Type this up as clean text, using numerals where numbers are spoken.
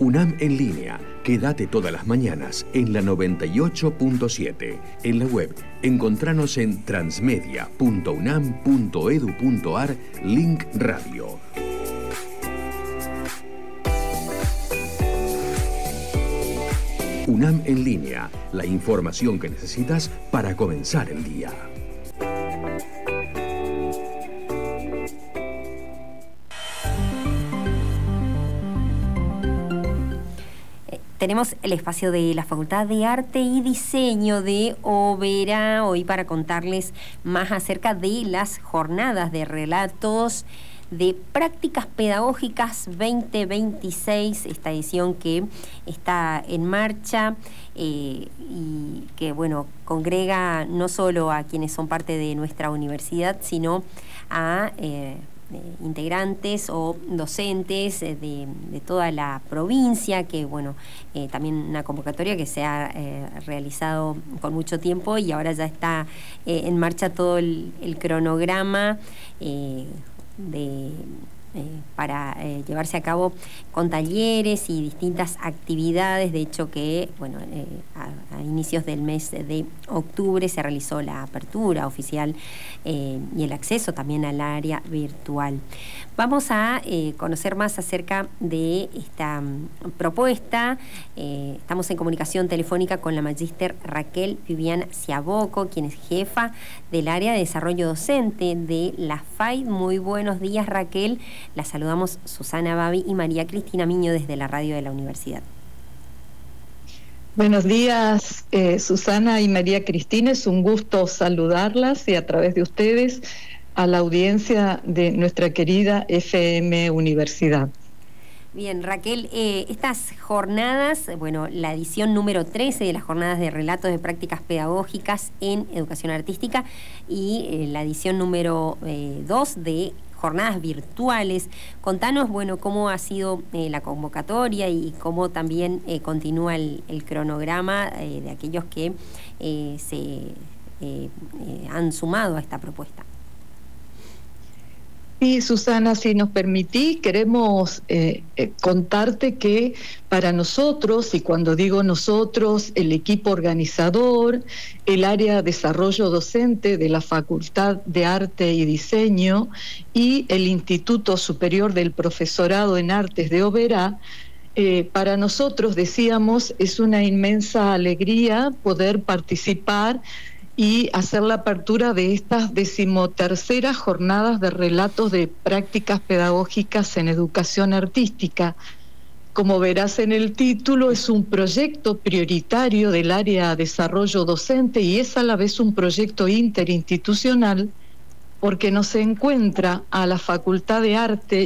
UNAM en línea. Quédate todas las mañanas en la 98.7. En la web, encontranos en transmedia.unam.edu.ar, link radio. UNAM en línea, la información que necesitas para comenzar el día. Tenemos el espacio de la Facultad de Arte y Diseño de Oberá hoy para contarles más acerca de las jornadas de relatos de prácticas pedagógicas 2026, esta edición que está en marcha y que, bueno, congrega no solo a quienes son parte de nuestra universidad, sino a integrantes o docentes de toda la provincia, que bueno, también una convocatoria que se ha realizado con mucho tiempo y ahora ya está en marcha todo el cronograma para llevarse a cabo con talleres y distintas actividades. De hecho que, bueno, a inicios del mes de octubre se realizó la apertura oficial y el acceso también al área virtual. Vamos a conocer más acerca de esta propuesta. Estamos en comunicación telefónica con la magíster Raquel Viviana Schiavocco, quien es jefa del área de desarrollo docente de la FAID. Muy buenos días, Raquel. La saludamos Susana Babi y María Cristina Miño desde la radio de la universidad. Buenos días, Susana y María Cristina. Es un gusto saludarlas y a través de ustedes a la audiencia de nuestra querida FM Universidad. Bien, Raquel, estas jornadas, bueno, la edición número 13 de las jornadas de relatos de prácticas pedagógicas en educación artística y la edición número 2 de jornadas virtuales. Contanos, bueno, cómo ha sido la convocatoria y cómo también continúa el cronograma de aquellos que se han sumado a esta propuesta. Sí, Susana, si nos permitís, queremos contarte que para nosotros, y cuando digo nosotros, el equipo organizador, el área de desarrollo docente de la Facultad de Arte y Diseño y el Instituto Superior del Profesorado en Artes de Oberá, para nosotros, decíamos, es una inmensa alegría poder participar y hacer la apertura de estas 13ª jornadas de relatos de prácticas pedagógicas en educación artística. Como verás en el título, es un proyecto prioritario del área de desarrollo docente y es a la vez un proyecto interinstitucional porque nos encuentra a la Facultad de Arte